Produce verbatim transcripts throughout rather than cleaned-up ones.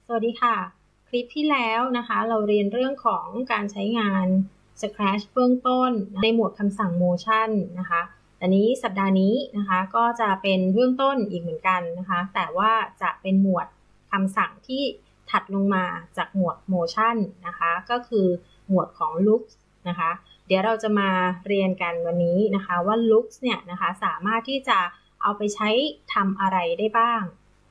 สวัสดีค่ะคลิปที่แล้วนะคะเราเรียนเรื่องของการใช้งาน Scratch เบื้องต้นในหมวดคำสั่ง Motion นะคะแต่นี้สัปดาห์นี้นะคะก็จะเป็นเบื้องต้นอีกเหมือนกันนะคะแต่ว่าจะเป็นหมวดคำสั่งที่ถัดลงมาจากหมวด Motion นะคะก็คือหมวดของ Looks นะคะเดี๋ยวเราจะมาเรียนกันวันนี้นะคะว่า Looks เนี่ยนะคะสามารถที่จะเอาไปใช้ทำอะไรได้บ้าง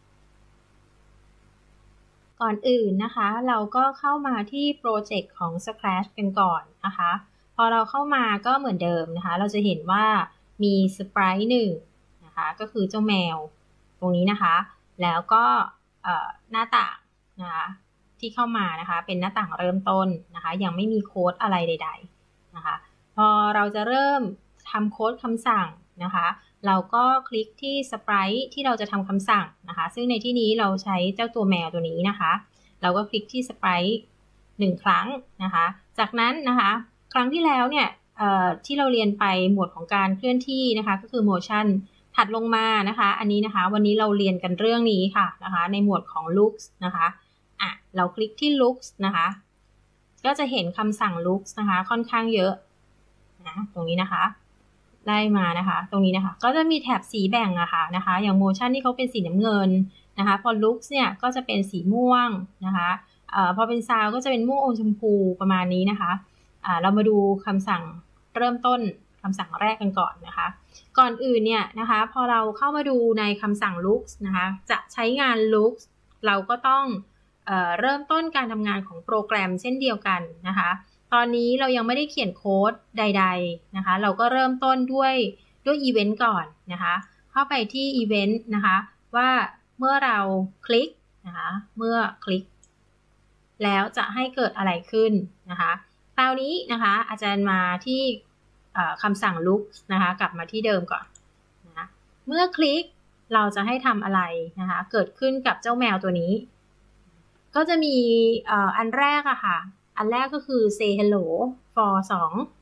ก่อนอื่นนะคะเราก็เข้ามาที่โปรเจกต์ของ Scratch กันก่อนนะคะพอเราเข้ามาก็เหมือนเดิมนะคะเราจะเห็นว่ามี Sprite หนึ่งนะคะก็คือเจ้าแมวตรงนี้นะคะแล้วก็หน้าต่างนะคะที่เข้ามานะคะเป็นหน้าต่างเริ่มต้นนะคะยังไม่มีโค้ดอะไรใดๆนะคะพอเราจะเริ่มทำโค้ดคำสั่งนะคะเราก็คลิกที่ Sprite ที่เราจะทำคำสั่งนะคะซึ่งในที่นี้เราใช้เจ้าตัวแมวตัวนี้นะคะเราก็คลิกที่ Sprite หนึ่งครั้งนะคะจากนั้นนะคะครั้งที่แล้วเนี่ยที่เราเรียนไปหมวดของการเคลื่อนที่นะคะก็คือ motion ถัดลงมานะคะอันนี้นะคะวันนี้เราเรียนกันเรื่องนี้ค่ะนะคะในหมวดของ looks นะคะอ่ะเราคลิกที่ looks นะคะก็จะเห็นคำสั่ง looks นะคะค่อนข้างเยอะนะตรงนี้นะคะไล่มานะคะตรงนี้นะคะก็จะมีแถบสีแบ่งอะค่ะนะคะอย่าง motion ที่เขาเป็นสีน้ำเงินนะคะพอ looks เนี่ยก็จะเป็นสีม่วงนะคะเอ่อพอเป็น sound ก็จะเป็นม่วงอมชมพูประมาณนี้นะคะอ่าเรามาดูคำสั่งเริ่มต้นคำสั่งแรกกันก่อนนะคะก่อนอื่นเนี่ยนะคะพอเราเข้ามาดูในคำสั่ง looks นะคะจะใช้งาน looks เราก็ต้องเอ่อเริ่มต้นการทำงานของโปรแกรมเช่นเดียวกันนะคะตอนนี้เรายังไม่ได้เขียนโค้ดใดๆนะคะเราก็เริ่มต้นด้วยด้วยอีเวนต์ก่อนนะคะเข้าไปที่อีเวนต์นะคะว่าเมื่อเราคลิกนะคะเมื่อคลิกแล้วจะให้เกิดอะไรขึ้นนะคะคราวนี้นะคะอาจารย์มาที่คำสั่ง looks นะคะกลับมาที่เดิมก่อนนะเมื่อคลิกเราจะให้ทำอะไรนะคะเกิดขึ้นกับเจ้าแมวตัวนี้ก็จะมีอันแรกอะค่ะอันแรกก็คือ say hello for สอง